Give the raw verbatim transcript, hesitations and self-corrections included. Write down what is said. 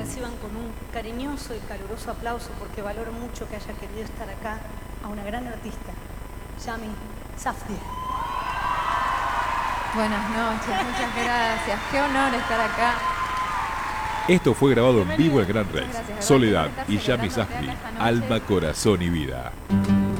reciban con un cariñoso y caluroso aplauso, porque valoro mucho que haya querido estar acá, a una gran artista, Yami Safdie. Buenas noches, muchas gracias. Qué honor estar acá. Esto fue grabado en Bienvenido. vivo en Gran Muchas Rex. gracias. Soledad Gracias por y estar Yami celebrando Safdie, esta noche. alma, corazón y vida.